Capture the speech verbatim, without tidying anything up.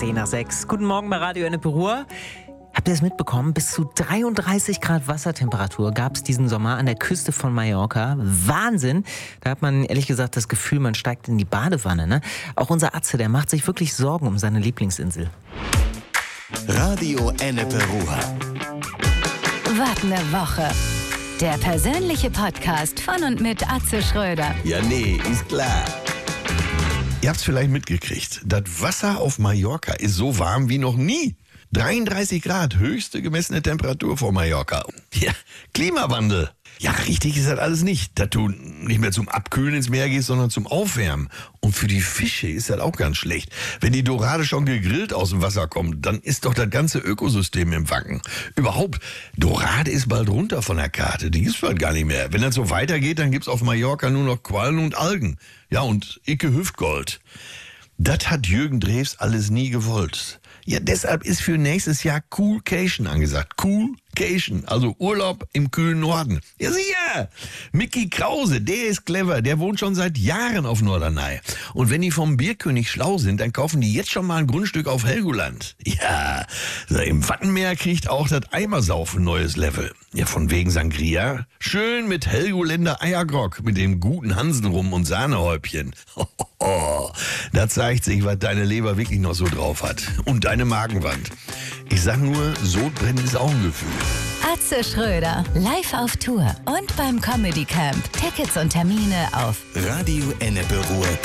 zehn nach sechs. Guten Morgen bei Radio Ennepe Ruhr. Habt ihr es mitbekommen? Bis zu dreiunddreißig Grad Wassertemperatur gab es diesen Sommer an der Küste von Mallorca. Wahnsinn! Da hat man ehrlich gesagt das Gefühl, man steigt in die Badewanne. Ne? Auch unser Atze, der macht sich wirklich Sorgen um seine Lieblingsinsel. Radio Ennepe Ruhr. Was ne Woche. Der persönliche Podcast von und mit Atze Schröder. Ja, nee, ist klar. Ihr habt's vielleicht mitgekriegt. Das Wasser auf Mallorca ist so warm wie noch nie. dreiunddreißig Grad, höchste gemessene Temperatur vor Mallorca. Ja, Klimawandel. Ja, richtig ist das alles nicht, dass du nicht mehr zum Abkühlen ins Meer gehst, sondern zum Aufwärmen. Und für die Fische ist das auch ganz schlecht. Wenn die Dorade schon gegrillt aus dem Wasser kommt, dann ist doch das ganze Ökosystem im Wanken. Überhaupt, Dorade ist bald runter von der Karte. Die gibt's bald gar nicht mehr. Wenn das so weitergeht, dann gibt's auf Mallorca nur noch Quallen und Algen. Ja, und Icke Hüftgold. Das hat Jürgen Drews alles nie gewollt. Ja, deshalb ist für nächstes Jahr Coolcation angesagt. Coolcation, also Urlaub im kühlen Norden. Ja, sicher! Micky Krause, der ist clever, der wohnt schon seit Jahren auf Norderney. Und wenn die vom Bierkönig schlau sind, dann kaufen die jetzt schon mal ein Grundstück auf Helgoland. Ja, so im Wattenmeer kriegt auch das Eimersaufen neues Level. Ja, von wegen Sangria. Schön mit Helgoländer Eiergrog, mit dem guten Hansenrum und Sahnehäubchen. Da zeigt sich, was deine Leber wirklich noch so drauf hat. Und deine Magenwand. Ich sag nur, Sodbrennen ist auch ein Gefühl. Atze Schröder, live auf Tour und beim Comedy Camp. Tickets und Termine auf Radio Ennepe Ruhr.